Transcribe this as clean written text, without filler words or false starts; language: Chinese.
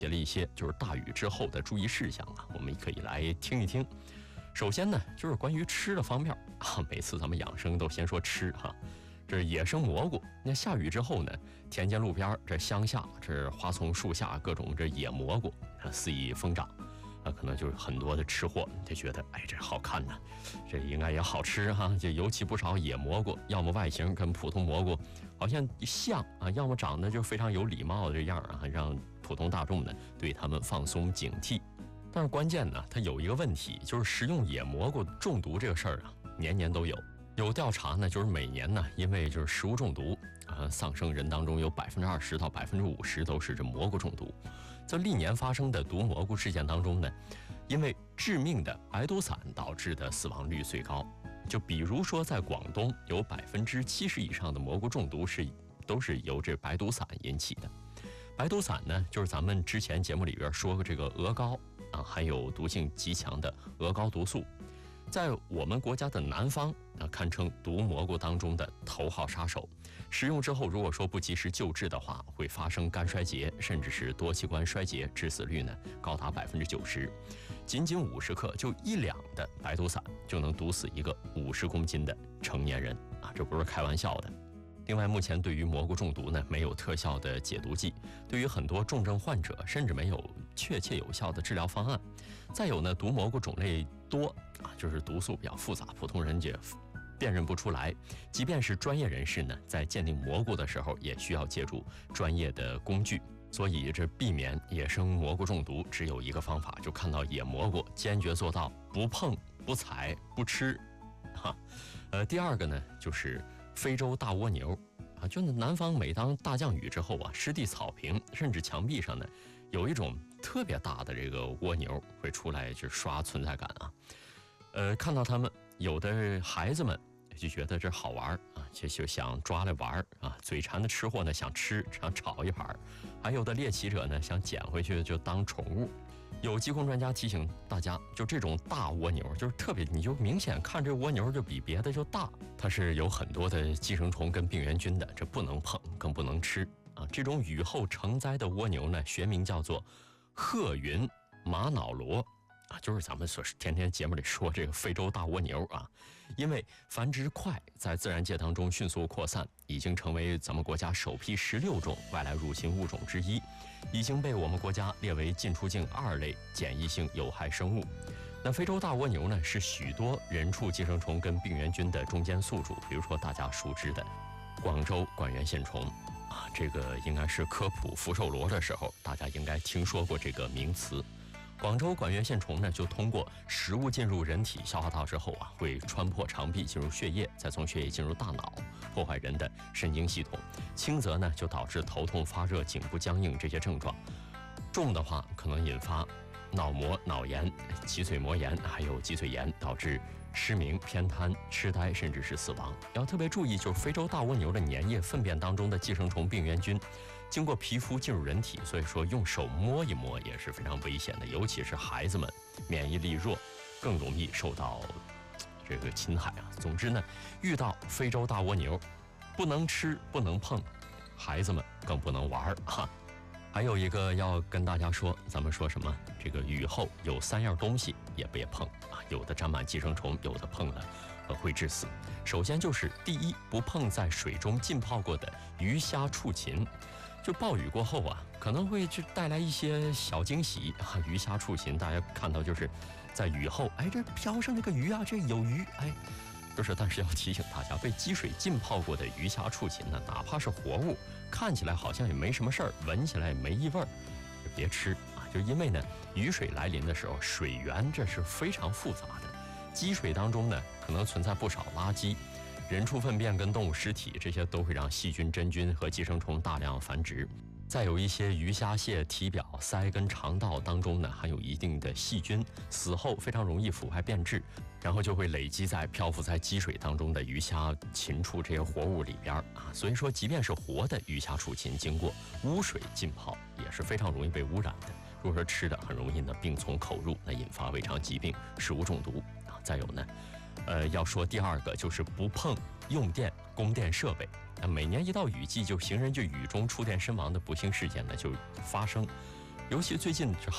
写了一些就是大雨之后的注意事项啊，我们可以来听一听。首先呢，就是关于吃的方面啊，每次咱们养生都先说吃哈。这野生蘑菇，那下雨之后呢，田间路边这乡下这花丛树下各种这野蘑菇肆意疯长，可能就是很多的吃货就觉得，哎，这好看呢，这应该也好吃哈。就尤其不少野蘑菇，要么外形跟普通蘑菇好像像啊，要么长得就非常有礼貌的这样啊，让普通大众呢对他们放松警惕。但是关键呢，它有一个问题，就是食用野蘑菇中毒这个事儿啊，年年都有。有调查呢，就是每年呢，因为就是食物中毒丧生人当中有20%到50%都是这蘑菇中毒。在历年发生的毒蘑菇事件当中呢，因为致命的白毒伞导致的死亡率最高。就比如说在广东，有70%以上的蘑菇中毒都是由这白毒伞引起的。白毒伞呢，就是咱们之前节目里边说过这个鹅膏啊，含有毒性极强的鹅膏毒素。在我们国家的南方堪称毒蘑菇当中的头号杀手。食用之后，如果说不及时救治的话，会发生肝衰竭，甚至是多器官衰竭，致死率呢高达90%。仅仅50克，就1两的白毒伞就能毒死一个50公斤的成年人啊，这不是开玩笑的。另外，目前对于蘑菇中毒呢，没有特效的解毒剂，对于很多重症患者，甚至没有确切有效的治疗方案。再有呢，毒蘑菇种类多啊，就是毒素比较复杂，普通人也辨认不出来。即便是专业人士呢，在鉴定蘑菇的时候，也需要借助专业的工具。所以这避免野生蘑菇中毒，只有一个方法，就看到野蘑菇坚决做到不碰、不采、不吃。第二个呢，就是非洲大蜗牛啊，就南方每当大降雨之后啊，湿地草坪甚至墙壁上呢，有一种特别大的这个蜗牛会出来就刷存在感啊。看到他们，有的孩子们就觉得这好玩啊，就想抓来玩啊。嘴馋的吃货呢想吃，想炒一盘，还有的猎奇者呢想捡回去就当宠物。有疾控专家提醒大家，就这种大蜗牛，就是特别，你就明显看这蜗牛就比别的就大，它是有很多的寄生虫跟病原菌的，这不能碰，更不能吃啊。这种雨后成灾的蜗牛呢，学名叫做褐云玛瑙螺啊，就是咱们所天天节目里说这个非洲大蜗牛啊。因为繁殖快，在自然界当中迅速扩散，已经成为咱们国家首批16种外来入侵物种之一，已经被我们国家列为进出境2类检疫性有害生物。那非洲大蜗牛呢，是许多人畜寄生虫跟病原菌的中间宿主，比如说大家熟知的广州管源线虫啊，这个应该是科普福寿螺的时候，大家应该听说过这个名词。广州管源线虫呢，就通过食物进入人体消化道之后啊，会穿破肠壁进入血液，再从血液进入大脑，破坏人的神经系统。轻则呢，就导致头痛、发热、颈部僵硬这些症状；重的话，可能引发脑膜、脑炎、脊髓膜炎，还有脊髓炎，导致失明、偏瘫、痴呆，甚至是死亡。要特别注意，就是非洲大蜗牛的粘液、粪便当中的寄生虫、病原菌，经过皮肤进入人体，所以说用手摸一摸也是非常危险的，尤其是孩子们免疫力弱，更容易受到这个侵害啊。总之呢，遇到非洲大蜗牛，不能吃，不能碰，孩子们更不能玩啊。还有一个要跟大家说，咱们说什么？这个雨后有3样东西也别碰啊，有的沾满寄生虫，有的碰了会致死。首先就是第一，不碰在水中浸泡过的鱼虾畜禽。就暴雨过后啊，可能会去带来一些小惊喜啊。鱼虾畜禽，大家看到就是在雨后，哎，这飘上那个鱼啊，这有鱼，哎。但是要提醒大家，被积水浸泡过的鱼虾畜禽呢，哪怕是活物，看起来好像也没什么事儿，闻起来也没异味儿，就别吃啊！就因为呢，雨水来临的时候，水源这是非常复杂的，积水当中呢，可能存在不少垃圾，人畜粪便跟动物尸体，这些都会让细菌、真菌和寄生虫大量繁殖。再有一些鱼虾蟹体表、鳃跟肠道当中呢，含有一定的细菌，死后非常容易腐败变质，然后就会累积在漂浮在积水当中的鱼虾禽畜这些活物里边啊。所以说，即便是活的鱼虾畜禽，经过污水浸泡，也是非常容易被污染的。如果说吃的，很容易呢病从口入，那引发胃肠疾病、食物中毒啊。再有呢，要说第二个就是不碰用电、供电设备。每年一到雨季，就行人就雨中触电身亡的不幸事件呢就发生。 尤其最近这